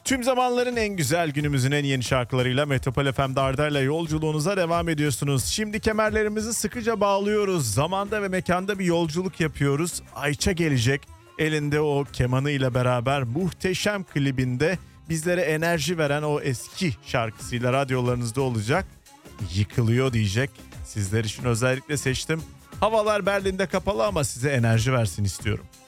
Tüm zamanların en güzel, günümüzün en yeni şarkılarıyla Metropol FM'de Arda'yla yolculuğunuza devam ediyorsunuz. Şimdi kemerlerimizi sıkıca bağlıyoruz. Zamanda ve mekanda bir yolculuk yapıyoruz. Ayça gelecek. Elinde o kemanıyla beraber muhteşem klibinde bizlere enerji veren o eski şarkısıyla radyolarınızda olacak. Yıkılıyor diyecek. Sizler için özellikle seçtim. Havalar Berlin'de kapalı ama size enerji versin istiyorum.